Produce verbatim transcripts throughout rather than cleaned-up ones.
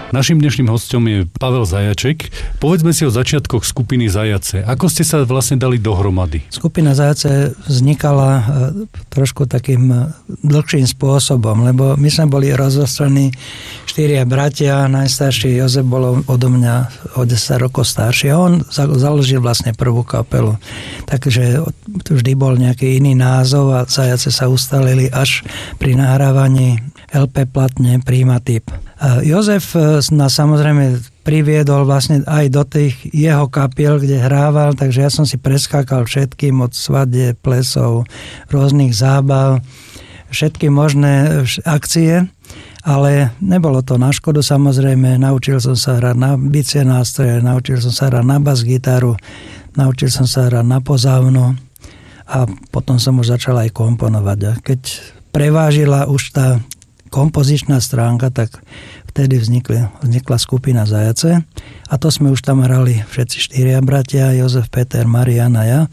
Naším dnešným hosťom je Pavel Zajaček. Povedzme si o začiatkoch skupiny Zajace. Ako ste sa vlastne dali dohromady? Skupina Zajace vznikala trošku takým dlhším spôsobom, lebo my sme boli rozostraní štyria bratia, najstarší Jozef bol odo mňa o desať rokov starší a on založil vlastne prvú kapelu. Takže vždy bol nejaký iný názov a Zajace sa ustalili až pri nahrávaní el pé platne Primatyp. Jozef nás samozrejme priviedol vlastne aj do tých jeho kapiel, kde hrával, takže ja som si preskákal všetkým od svadie, plesov, rôznych zábav, všetky možné akcie, ale nebolo to na škodu samozrejme. Naučil som sa hrať na bicie nástroje, naučil som sa hrať na bas-gitaru, naučil som sa hrať na pozávnu a potom som už začal aj komponovať. A keď prevážila už tá kompozičná stránka, tak vtedy vznikli, vznikla skupina Zajace a to sme už tam hrali všetci štyria bratia, Jozef, Peter, Marian a ja.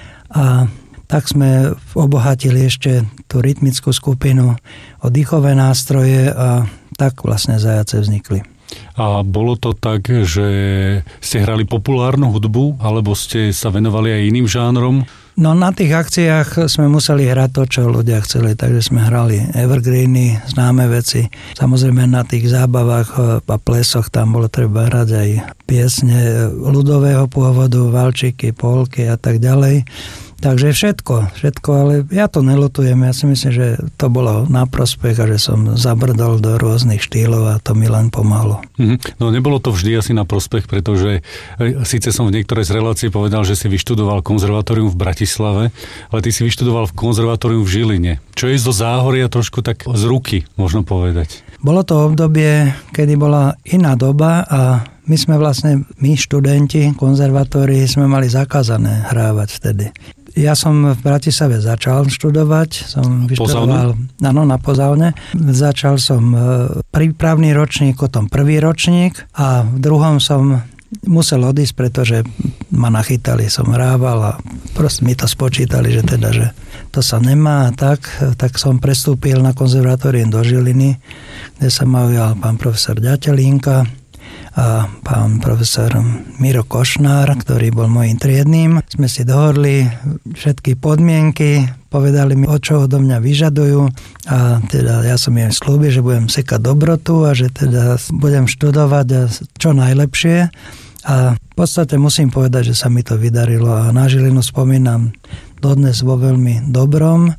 A tak sme obohatili ešte tú rytmickú skupinu o dýchové nástroje a tak vlastne Zajace vznikli. A bolo to tak, že ste hrali populárnu hudbu, alebo ste sa venovali aj iným žánrom? No na tých akciách sme museli hrať to, čo ľudia chceli, takže sme hrali evergreeny, známe veci. Samozrejme na tých zábavách a plesoch tam bolo treba hrať aj piesne ľudového pôvodu, valčiky, polky a tak ďalej. Takže všetko, všetko, ale ja to neľutujem. Ja si myslím, že to bolo na prospech a že som zabrdol do rôznych štýlov a to mi len pomohlo. Mm-hmm. No nebolo to vždy asi na prospech, pretože síce som v niektorej z relácií povedal, že si vyštudoval konzervatórium v Bratislave, ale ty si vyštudoval v konzervatóriu v Žiline. Čo je zo Záhoria trošku tak z ruky, možno povedať. Bolo to obdobie, kedy bola iná doba a my sme vlastne, my študenti konzervatórii sme mali zakázané hrávať vtedy. Ja som v Bratislave začal študovať, som vyštudoval áno, na Pozávne. Začal som prípravný ročník, potom prvý ročník a v druhom som musel odísť, pretože ma nachytali, som hrával a proste mi to spočítali, že teda, že to sa nemá a tak, tak som prestúpil na konzervatórium do Žiliny, kde sa ma ujal pán profesor Ďatelínka a pán profesor Miro Košnár, ktorý bol môjim triednym. Sme si dohodli všetky podmienky, povedali mi, o čo odo mňa vyžadujú a teda ja som im slúbil, že budem sekať dobrotu a že teda budem študovať a čo najlepšie. A v podstate musím povedať, že sa mi to vydarilo a na Žilinu spomínam dodnes vo veľmi dobrom. E,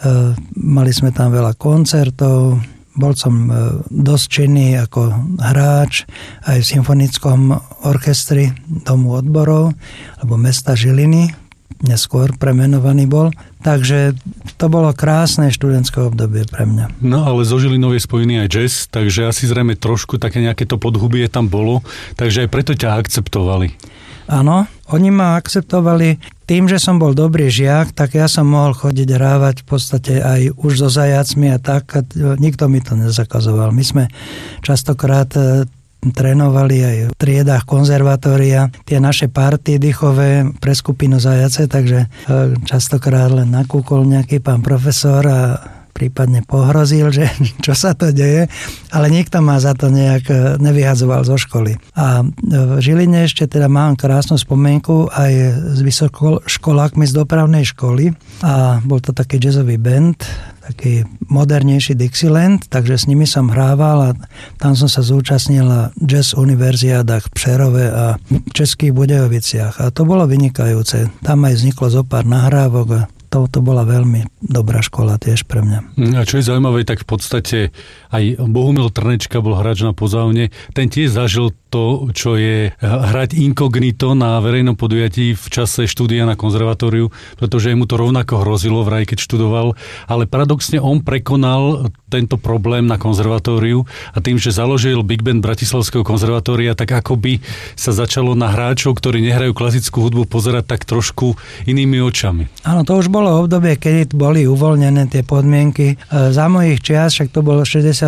mali sme tam veľa koncertov, bol som dosť činný ako hráč aj v symfonickom orchestri Domu odborov, alebo mesta Žiliny, neskôr premenovaný bol. Takže to bolo krásne študentské obdobie pre mňa. No ale so Žilinou je spojený aj jazz, takže asi zrejme trošku také nejaké to podhubie tam bolo, takže aj preto ťa akceptovali. Áno, oni ma akceptovali tým, že som bol dobrý žiak, tak ja som mohol chodiť hrávať v podstate aj už so Zajacmi a tak, a nikto mi to nezakazoval. My sme častokrát trénovali aj v triedách konzervatória tie naše party dýchové pre skupinu Zajace, takže častokrát len nakúkol nejaký pán profesor a prípadne pohrozil, že čo sa to deje, ale nikto ma za to nejak nevyhadzoval zo školy. A v Žiline ešte teda mám krásnu spomienku aj s vysokoškolákmi z dopravnej školy a bol to taký jazzový band, taký modernejší Dixieland, takže s nimi som hrával a tam som sa zúčastnil na jazz univerziádach v Přerove a v Českých Budejoviciach a to bolo vynikajúce. Tam aj vzniklo zo pár nahrávok a to, to bola veľmi dobrá škola tiež pre mňa. A čo je zaujímavé, tak v podstate aj Bohumil Trnečka bol hráč na Pozávne. Ten tiež zažil to, čo je hrať inkognito na verejnom podujatí v čase štúdia na konzervatóriu, pretože mu to rovnako hrozilo vraj, keď študoval. Ale paradoxne on prekonal tento problém na konzervatóriu a tým, že založil Big Band Bratislavského konzervatória, tak akoby sa začalo na hráčov, ktorí nehrajú klasickú hudbu, pozerať tak trošku inými očami. Áno, to už bolo obdobie, keď boli uvoľnené tie podmienky. Za mojich čias, však to bolo šesťdesiat